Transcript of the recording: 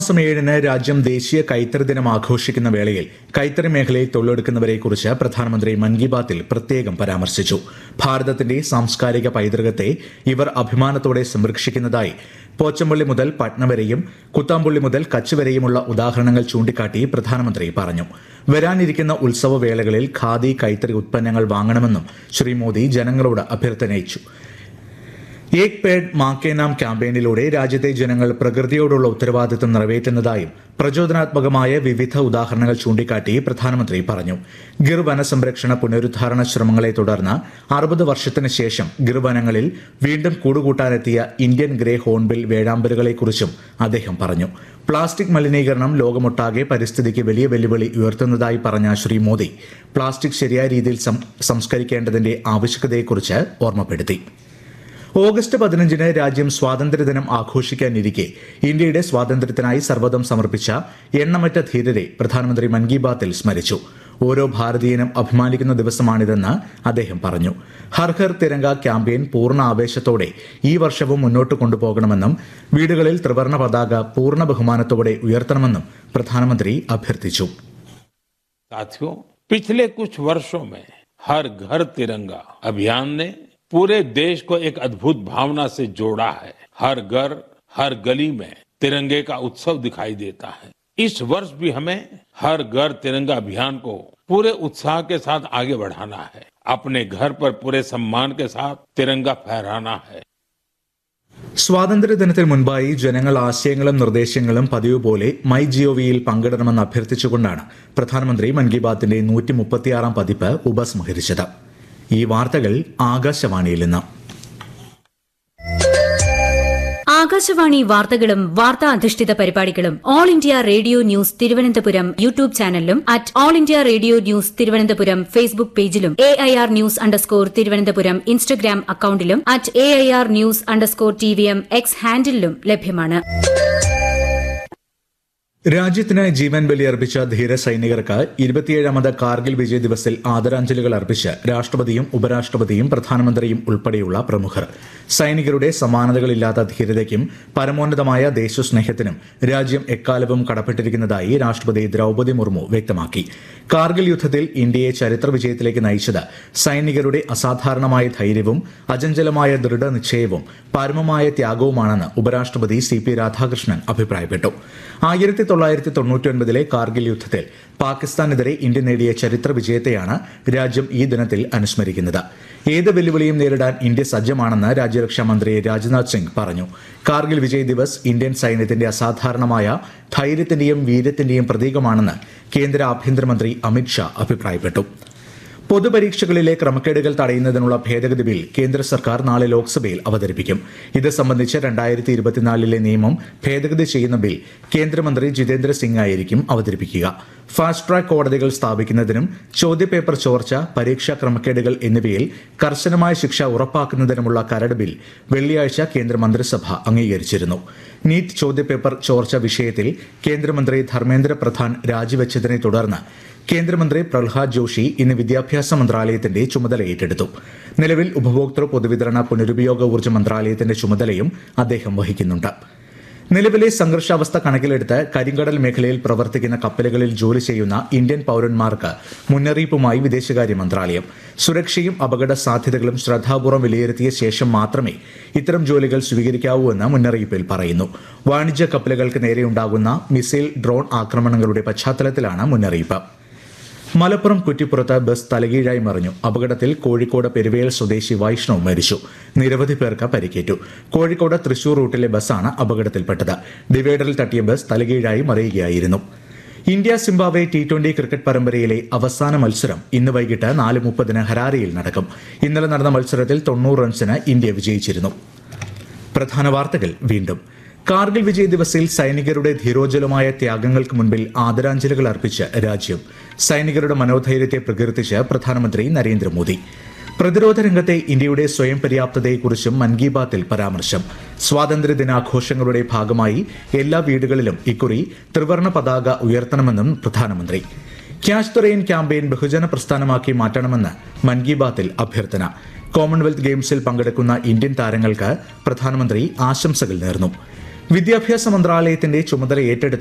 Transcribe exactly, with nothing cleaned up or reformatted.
മാസം ഏഴിന് രാജ്യം ദേശീയ കൈത്തറി ദിനം ആഘോഷിക്കുന്ന വേളയിൽ കൈത്തറി മേഖലയിൽ തൊഴിലെടുക്കുന്നവരെക്കുറിച്ച് പ്രധാനമന്ത്രി മൻ കി ബാത്തിൽ പ്രത്യേകം പരാമർശിച്ചു. ഭാരതത്തിന്റെ സാംസ്കാരിക പൈതൃകത്തെ ഇവർ അഭിമാനത്തോടെ സംരക്ഷിക്കുന്നതായി പോച്ചമ്പള്ളി മുതൽ പട്ന വരെയും കുത്താമ്പുള്ളി മുതൽ കച്ച് വരെയുമുള്ള ഉദാഹരണങ്ങൾ ചൂണ്ടിക്കാട്ടി പ്രധാനമന്ത്രി പറഞ്ഞു. വരാനിരിക്കുന്ന ഉത്സവ വേളകളിൽ ഖാദി കൈത്തറി ഉത്പന്നങ്ങൾ വാങ്ങണമെന്നും ശ്രീ മോദി ജനങ്ങളോട് അഭ്യർത്ഥനയിച്ചു. ഏക് പേഡ് മാ കെ നാം ക്യാമ്പയിനിലൂടെ രാജ്യത്തെ ജനങ്ങൾ പ്രകൃതിയോടുള്ള ഉത്തരവാദിത്തം നിറവേറ്റുന്നതായും പ്രചോദനാത്മകമായ വിവിധ ഉദാഹരണങ്ങൾ ചൂണ്ടിക്കാട്ടി പ്രധാനമന്ത്രി പറഞ്ഞു. ഗിർ വനസംരക്ഷണ പുനരുദ്ധാരണ ശ്രമങ്ങളെ തുടർന്ന് അറുപത് വർഷത്തിന് ശേഷം ഗിർ വനങ്ങളിൽ വീണ്ടും കൂടുകൂട്ടാനെത്തിയ ഇന്ത്യൻ ഗ്രേ ഹോൺബിൽ വേഴാമ്പലുകളെക്കുറിച്ചും അദ്ദേഹം പറഞ്ഞു. പ്ലാസ്റ്റിക് മലിനീകരണം ലോകമൊട്ടാകെ പരിസ്ഥിതിക്ക് വലിയ വെല്ലുവിളി ഉയർത്തുന്നതായി പറഞ്ഞ ശ്രീ മോദി പ്ലാസ്റ്റിക് ശരിയായ രീതിയിൽ സംസ്കരിക്കേണ്ടതിന്റെ ആവശ്യകതയെക്കുറിച്ച് ഓർമ്മപ്പെടുത്തി. ഓഗസ്റ്റ് പതിനഞ്ചിന് രാജ്യം സ്വാതന്ത്ര്യദിനം ആഘോഷിക്കാനിരിക്കെ ഇന്ത്യയുടെ സ്വാതന്ത്ര്യത്തിനായി സർവ്വതം സമർപ്പിച്ച എണ്ണമറ്റ ധീരരെ പ്രധാനമന്ത്രി മൻ കി ബാത്തിൽ സ്മരിച്ചു. ഓരോ ഭാരതീയനും അഭിമാനിക്കുന്ന ദിവസമാണിതെന്ന് അദ്ദേഹം പറഞ്ഞു. ഹർ ഹർ തിരങ്ക ക്യാമ്പയിൻ പൂർണ്ണ ആവേശത്തോടെ ഈ വർഷവും മുന്നോട്ട് കൊണ്ടുപോകണമെന്നും വീടുകളിൽ ത്രിവർണ്ണ പതാക പൂർണ്ണ ബഹുമാനത്തോടെ ഉയർത്തണമെന്നും പ്രധാനമന്ത്രി അഭ്യർത്ഥിച്ചു. साथियों, पिछले कुछ वर्षों में हर घर तिरंगा अभियान ने पूरे देश को एक अद्भुत भावना से जोड़ा है. हर घर हर गली में तिरंगे का उत्सव दिखाई देता है. इस वर्ष भी हमें हर घर तिरंगा अभियान को पूरे उत्साह के साथ आगे बढ़ाना है. अपने घर पर पूरे सम्मान के साथ तिरंगा फहराना है. സ്വാതന്ത്ര്യദിനത്തിന് മുൻപായി ജനങ്ങൾ ആശയങ്ങളും നിർദ്ദേശങ്ങളും പതിവ് പോലെ മൈ ജിഒവിയിൽ പങ്കിടണമെന്ന് അഭ്യർത്ഥിച്ചുകൊണ്ടാണ് പ്രധാനമന്ത്രി മൻ കി ബാത്തിന്റെ നൂറ്റി മുപ്പത്തിയാറാം പതിപ്പ് ഉപസംഹരിച്ചത്. ഈ വാർത്തകൾ ആകാശവാണിയിൽ നിന്ന്. ആകാശവാണി വാർത്തകളും വാർത്താ അധിഷ്ഠിത പരിപാടികളും all India radio news Thiruvananthapuram YouTube ചാനലിലും at all India radio news Thiruvananthapuram Facebook പേജിലും A I R news underscore Thiruvananthapuram Instagram അക്കൌണ്ടിലും at A I R news underscore T V M X ഹാൻഡിലും ലഭ്യമാണ്. രാജ്യത്തിന് ജീവൻ ബലിയർപ്പിച്ച ധീര സൈനികർക്ക് ഇരുപത്തിയേഴാമത് കാർഗിൽ വിജയ് ദിവസിൽ ആദരാഞ്ജലികൾ അർപ്പിച്ച് രാഷ്ട്രപതിയും ഉപരാഷ്ട്രപതിയും പ്രധാനമന്ത്രിയും ഉൾപ്പെടെയുള്ള പ്രമുഖർ. സൈനികരുടെ സമാനതകളില്ലാത്ത ധീരതയ്ക്കും പരമോന്നതമായ ദേശസ്നേഹത്തിനും രാജ്യം എക്കാലവും കടപ്പെട്ടിരിക്കുന്നതായി രാഷ്ട്രപതി ദ്രൌപദി മുർമു വ്യക്തമാക്കി. കാർഗിൽ യുദ്ധത്തിൽ ഇന്ത്യയെ ചരിത്ര വിജയത്തിലേക്ക് നയിച്ചത് സൈനികരുടെ അസാധാരണമായ ധൈര്യവും അചഞ്ചലമായ ദൃഢനിശ്ചയവും പരമമായ ത്യാഗവുമാണെന്ന് ഉപരാഷ്ട്രപതി സി പി രാധാകൃഷ്ണൻ അഭിപ്രായപ്പെട്ടു. ആയിരത്തി തൊള്ളായിരത്തി തൊണ്ണൂറ്റി ഒൻപതിലെ കാർഗിൽ യുദ്ധത്തിൽ പാകിസ്ഥാനെതിരെ ഇന്ത്യ നേടിയ ചരിത്ര വിജയത്തെയാണ് രാജ്യം ഈ ദിനത്തിൽ അനുസ്മരിക്കുന്നത്. ഏത് വെല്ലുവിളിയും നേരിടാൻ ഇന്ത്യ സജ്ജമാണെന്ന് രാജ്യരക്ഷാ മന്ത്രി രാജ്നാഥ് സിംഗ് പറഞ്ഞു. കാർഗിൽ വിജയ് ദിവസ് ഇന്ത്യൻ സൈന്യത്തിന്റെ അസാധാരണമായ ധൈര്യത്തിന്റെയും വീര്യത്തിന്റെയും പ്രതീകമാണെന്ന് കേന്ദ്ര ആഭ്യന്തരമന്ത്രി അമിത് ഷാ അഭിപ്രായപ്പെട്ടു. പൊതുപരീക്ഷകളിലെ ക്രമക്കേടുകൾ തടയുന്നതിനുള്ള ഭേദഗതി ബിൽ കേന്ദ്ര സർക്കാർ നാളെ ലോക്സഭയിൽ അവതരിപ്പിക്കും. ഇത് സംബന്ധിച്ച് രണ്ടായിരത്തി ഇരുപത്തിനാലിലെ നിയമം ഭേദഗതി ചെയ്യുന്ന ബിൽ കേന്ദ്രമന്ത്രി ജിതേന്ദ്ര സിംഗ് ആയിരിക്കും അവതരിപ്പിക്കുക. ഫാസ്റ്റ് ട്രാക്ക് കോടതികൾ സ്ഥാപിക്കുന്നതിനും ചോദ്യപേപ്പർ ചോർച്ച, പരീക്ഷാ ക്രമക്കേടുകൾ എന്നിവയിൽ കർശനമായ ശിക്ഷ ഉറപ്പാക്കുന്നതിനുമുള്ള കരട് ബിൽ വെള്ളിയാഴ്ച കേന്ദ്രമന്ത്രിസഭ അംഗീകരിച്ചിരുന്നു. നീറ്റ് ചോദ്യപേപ്പർ ചോർച്ച വിഷയത്തിൽ കേന്ദ്രമന്ത്രി ധർമ്മേന്ദ്ര പ്രധാൻ രാജിവെച്ചതിനെ തുടർന്ന് കേന്ദ്രമന്ത്രി പ്രഹ്ലാദ് ജോഷി ഇന്ന് വിദ്യാഭ്യാസ മന്ത്രാലയത്തിന്റെ ചുമതല ഏറ്റെടുത്തു. നിലവിൽ ഉപഭോക്തൃ പൊതുവിതരണ പുനരുപയോഗ ഊർജ്ജ മന്ത്രാലയത്തിന്റെ ചുമതലയും അദ്ദേഹം വഹിക്കുന്നുണ്ട്. നിലവിലെ സംഘർഷാവസ്ഥ കണക്കിലെടുത്ത് കരിങ്കടൽ മേഖലയിൽ പ്രവർത്തിക്കുന്ന കപ്പലുകളിൽ ജോലി ചെയ്യുന്ന ഇന്ത്യൻ പൌരന്മാർക്ക് മുന്നറിയിപ്പുമായി വിദേശകാര്യ മന്ത്രാലയം. സുരക്ഷയും അപകട സാധ്യതകളും ശ്രദ്ധാപൂർവ്വം വിലയിരുത്തിയ ശേഷം മാത്രമേ ഇത്തരം ജോലികൾ സ്വീകരിക്കാവൂ എന്ന് മുന്നറിയിപ്പിൽ പറയുന്നു. വാണിജ്യ കപ്പലുകൾക്ക് നേരെയുണ്ടാകുന്ന മിസൈൽ, ഡ്രോൺ ആക്രമണങ്ങളുടെ പശ്ചാത്തലത്തിലാണ് മുന്നറിയിപ്പ്. മലപ്പുറം കുറ്റിപ്പുറത്ത് ബസ് തലകീഴായി മറിഞ്ഞു. അപകടത്തിൽ കോഴിക്കോട് പെരുവേൽ സ്വദേശി വൈഷ്ണവ് മരിച്ചു. നിരവധി പേർക്ക് പരിക്കേറ്റു. കോഴിക്കോട് തൃശൂർ റൂട്ടിലെ ബസ്സാണ് അപകടത്തിൽപ്പെട്ടത്. ഡിവൈഡറിൽ തട്ടിയ ബസ് തലകീഴായി മറിയുകയായിരുന്നു. India Zimbabwe T twenty cricket പരമ്പരയിലെ അവസാന മത്സരം ഇന്ന് വൈകിട്ട് നാല് മുപ്പതിന് ഹരാരയിൽ നടക്കും. ഇന്നലെ നടന്ന മത്സരത്തിൽ തൊണ്ണൂറ് റൺസിന് ഇന്ത്യ വിജയിച്ചിരുന്നു. പ്രധാന വാർത്തകൾ വീണ്ടും. കാർഗിൽ വിജയ് ദിവസിൽ സൈനികരുടെ ധീരോജ്വലമായ ത്യാഗങ്ങൾക്ക് മുൻപിൽ ആദരാഞ്ജലികൾ അർപ്പിച്ച് രാജ്യം. സൈനികരുടെ മനോധൈര്യത്തെ പ്രകീർത്തിച്ച് പ്രധാനമന്ത്രി നരേന്ദ്രമോദി. പ്രതിരോധ രംഗത്തെ ഇന്ത്യയുടെ സ്വയം പര്യാപ്തതയെക്കുറിച്ചും മൻ കി ബാത്തിൽ പരാമർശം. സ്വാതന്ത്ര്യദിനാഘോഷങ്ങളുടെ ഭാഗമായി എല്ലാ വീടുകളിലും ഇക്കുറി ത്രിവർണ്ണ പതാക ഉയർത്തണമെന്നും പ്രധാനമന്ത്രി. ക്യാച്ച് ദ റെയിൻ ക്യാമ്പയിൻ ബഹുജന പ്രസ്ഥാനമാക്കി മാറ്റണമെന്ന് മൻ കി ബാത്തിൽ അഭ്യർത്ഥന. കോമൺവെൽത്ത് ഗെയിംസിൽ പങ്കെടുക്കുന്ന ഇന്ത്യൻ താരങ്ങൾക്ക് പ്രധാനമന്ത്രി ആശംസകൾ നേർന്നു. വിദ്യാഭ്യാസ മന്ത്രാലയത്തിന്റെ ചുമതല ഏറ്റെടുത്ത